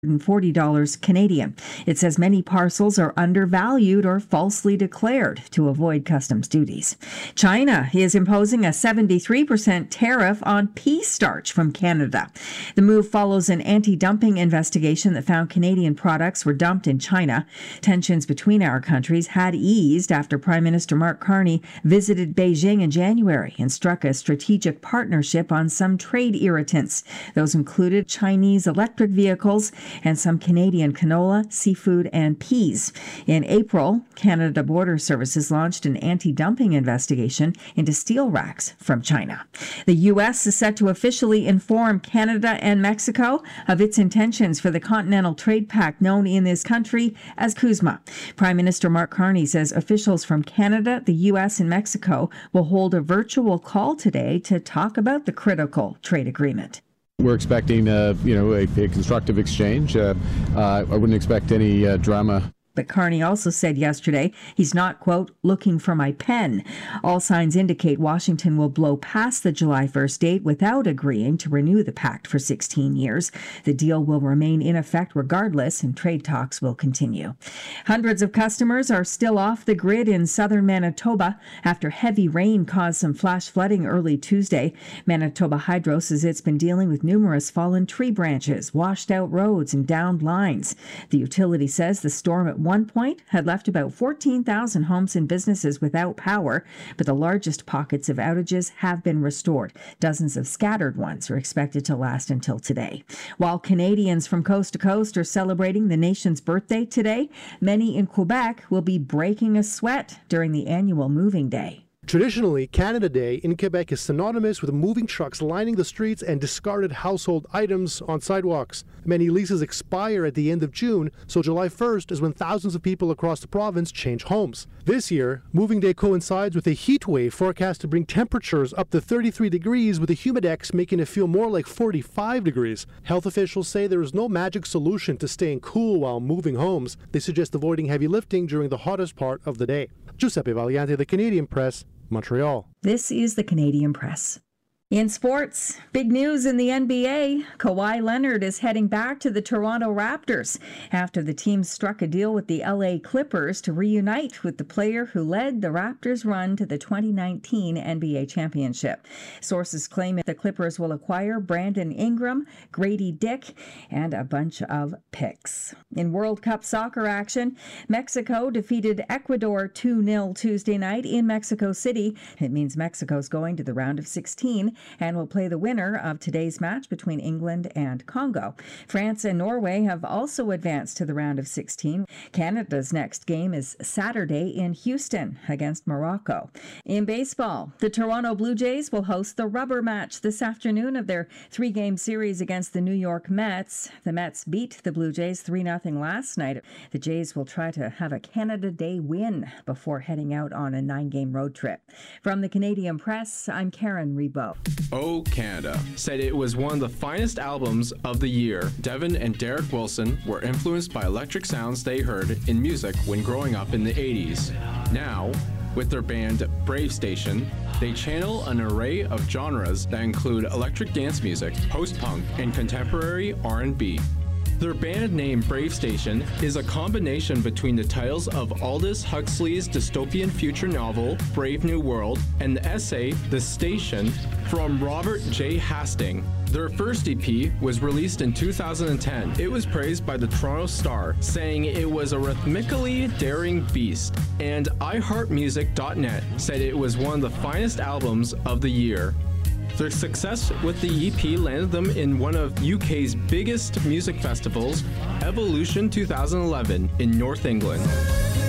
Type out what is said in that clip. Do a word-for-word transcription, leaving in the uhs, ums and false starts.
forty dollars Canadian. It says many parcels are undervalued or falsely declared to avoid customs duties. China is imposing a seventy-three percent tariff on pea starch from Canada. The move follows an anti-dumping investigation that found Canadian products were dumped in China. Tensions between our countries had eased after Prime Minister Mark Carney visited Beijing in January and struck a strategic partnership on some trade irritants. Those included Chinese electric vehicles and some Canadian canola, seafood, and peas. In April, Canada Border Services launched an anti-dumping investigation into steel racks from China. The U S is set to officially inform Canada and Mexico of its intentions for the Continental Trade Pact known in this country as CUSMA. Prime Minister Mark Carney says officials from Canada, the U S, and Mexico will hold a virtual call today to talk about the critical trade agreement. We're expecting, uh, you know, a, a constructive exchange. Uh, uh, I wouldn't expect any uh, drama. But Carney also said yesterday he's not, quote, looking for my pen. All signs indicate Washington will blow past the July first date without agreeing to renew the pact for sixteen years. The deal will remain in effect regardless, and trade talks will continue. Hundreds of customers are still off the grid in southern Manitoba after heavy rain caused some flash flooding early Tuesday. Manitoba Hydro says it's been dealing with numerous fallen tree branches, washed out roads, and downed lines. The utility says the storm at one point had left about fourteen thousand homes and businesses without power, but the largest pockets of outages have been restored. Dozens of scattered ones are expected to last until today. While Canadians from coast to coast are celebrating the nation's birthday today, many in Quebec will be breaking a sweat during the annual moving day. Traditionally, Canada Day in Quebec is synonymous with moving trucks lining the streets and discarded household items on sidewalks. Many leases expire at the end of June, so July first is when thousands of people across the province change homes. This year, Moving Day coincides with a heat wave forecast to bring temperatures up to thirty-three degrees, with the humidex making it feel more like forty-five degrees. Health officials say there is no magic solution to staying cool while moving homes. They suggest avoiding heavy lifting during the hottest part of the day. Giuseppe Valiante, The Canadian Press, Montreal. This is The Canadian Press. In sports, big news in the N B A. Kawhi Leonard is heading back to the Toronto Raptors after the team struck a deal with the L A Clippers to reunite with the player who led the Raptors' run to the twenty nineteen N B A championship. Sources claim the Clippers will acquire Brandon Ingram, Grady Dick, and a bunch of picks. In World Cup soccer action, Mexico defeated Ecuador two nil Tuesday night in Mexico City. It means Mexico's going to the round of sixteen and will play the winner of today's match between England and Congo. France and Norway have also advanced to the round of sixteen. Canada's next game is Saturday in Houston against Morocco. In baseball, the Toronto Blue Jays will host the rubber match this afternoon of their three-game series against the New York Mets. The Mets beat the Blue Jays three nothing last night. The Jays will try to have a Canada Day win before heading out on a nine-game road trip. From the Canadian Press, I'm Karen Rebo. Oh Canada said it was one of the finest albums of the year. Devin and Derek Wilson were influenced by electric sounds they heard in music when growing up in the eighties. Now, with their band Brave Station, they channel an array of genres that include electric dance music, post-punk, and contemporary R and B. Their band name Brave Station is a combination between the titles of Aldous Huxley's dystopian future novel Brave New World and the essay The Station from Robert J. Hastings. Their first E P was released in two thousand ten. It was praised by the Toronto Star, saying it was a rhythmically daring beast, and i heart music dot net said it was one of the finest albums of the year. Their success with the E P landed them in one of U K's biggest music festivals, Evolution two thousand eleven, in North England.